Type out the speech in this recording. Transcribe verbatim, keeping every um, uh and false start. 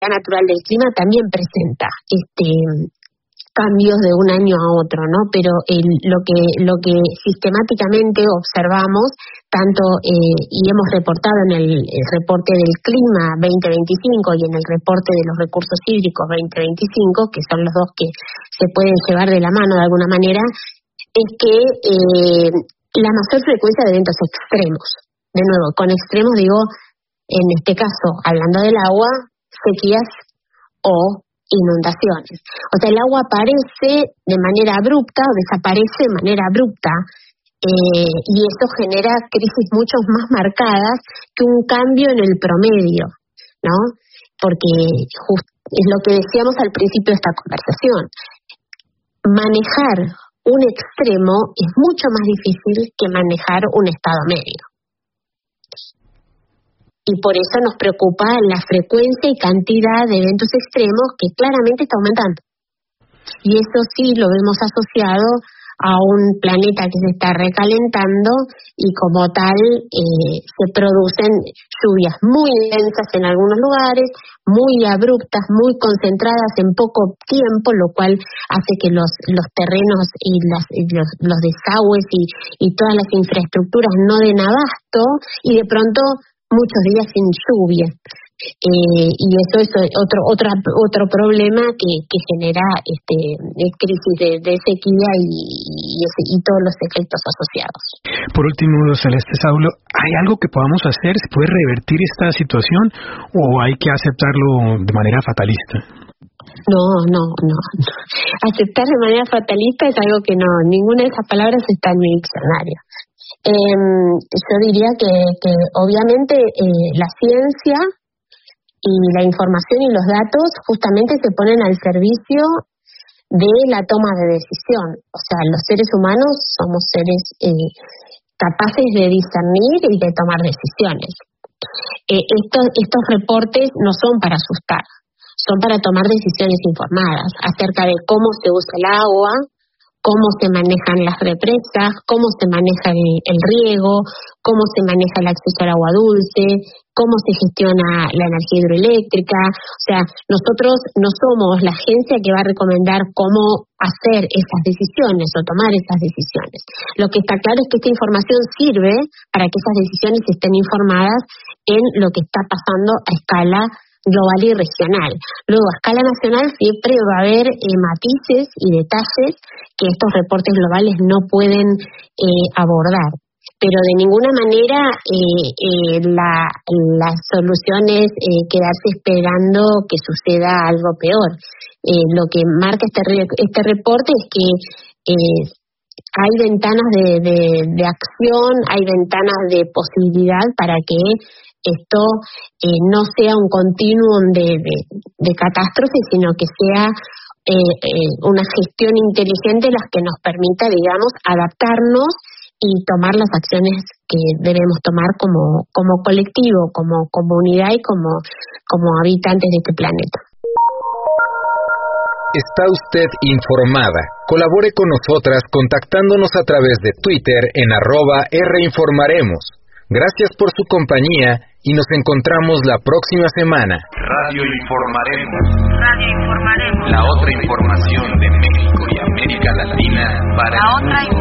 natural del clima también presenta este cambios de un año a otro, ¿no? Pero el, lo que lo que sistemáticamente observamos, tanto eh, y hemos reportado en el, el reporte del clima veinte veinticinco y en el reporte de los recursos hídricos veinte veinticinco, que son los dos que se pueden llevar de la mano de alguna manera, es que eh, la mayor frecuencia de eventos extremos, de nuevo, con extremos digo, en este caso, hablando del agua, sequías o inundaciones. O sea, el agua aparece de manera abrupta o desaparece de manera abrupta eh, y eso genera crisis mucho más marcadas que un cambio en el promedio, ¿no? Porque just, es lo que decíamos al principio de esta conversación. Manejar un extremo es mucho más difícil que manejar un estado medio. Y por eso nos preocupa la frecuencia y cantidad de eventos extremos que claramente está aumentando. Y eso sí lo vemos asociado a un planeta que se está recalentando y como tal eh, se producen lluvias muy intensas en algunos lugares, muy abruptas, muy concentradas en poco tiempo, lo cual hace que los los terrenos y, las, y los, los desagües y, y todas las infraestructuras no den abasto y de pronto muchos días sin lluvia. Eh, y eso es otro otro otro problema que, que genera este crisis de, de sequía y, y, y todos los efectos asociados. Por último, Celeste Saulo, ¿hay algo que podamos hacer? ¿Se puede revertir esta situación o hay que aceptarlo de manera fatalista? No, no, no. Aceptar de manera fatalista es algo que no, ninguna de esas palabras está en mi diccionario. Eh, yo diría que, que obviamente eh, la ciencia y la información y los datos justamente se ponen al servicio de la toma de decisión. O sea, los seres humanos somos seres eh, capaces de discernir y de tomar decisiones. Eh, estos, estos reportes no son para asustar, son para tomar decisiones informadas acerca de cómo se usa el agua, cómo se manejan las represas, cómo se maneja el, el riego, cómo se maneja el acceso al agua dulce, cómo se gestiona la energía hidroeléctrica. O sea, nosotros no somos la agencia que va a recomendar cómo hacer esas decisiones o tomar esas decisiones. Lo que está claro es que esta información sirve para que esas decisiones estén informadas en lo que está pasando a escala global y regional. Luego, a escala nacional siempre va a haber eh, matices y detalles que estos reportes globales no pueden eh, abordar. Pero de ninguna manera eh, eh, la, la solución es eh, quedarse esperando que suceda algo peor. Eh, lo que marca este, re, este reporte es que eh, hay ventanas de, de, de acción, hay ventanas de posibilidad para que esto eh, no sea un continuum de, de, de catástrofe, sino que sea eh, eh, una gestión inteligente la que nos permita, digamos, adaptarnos y tomar las acciones que debemos tomar como, como colectivo, como comunidad y como, como habitantes de este planeta. Está usted informada. Colabore con nosotras contactándonos a través de Twitter en arroba reinformaremos. Gracias por su compañía y nos encontramos la próxima semana. Radio Informaremos. Radio Informaremos. La otra información de México y América Latina para... La otra información.